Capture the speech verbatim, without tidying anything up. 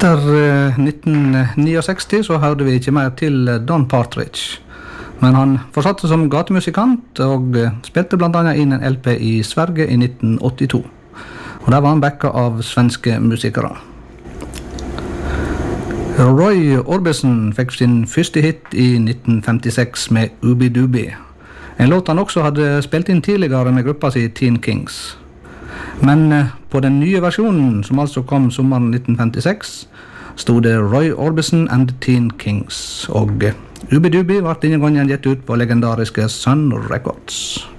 Etter nitten sekstini så hørte vi ikke mer til Don Partridge, men han fortsatte som gatemusikant og spilte blant annet inn en L P i Sverige i nitten åttito. Og der var han backa av svenske musikere. Roy Orbison fikk sin første hit i nitten femtiseks med Ooby Dooby, en låt han også hadde spilt inn tidligere med gruppa si Teen Kings. Men på den nye versjonen, som altså kom sommeren nitten femtiseks, stod det Roy Orbison and Teen Kings, og Ooby Dooby ble denne gangen gitt ut på legendariske Sun Records.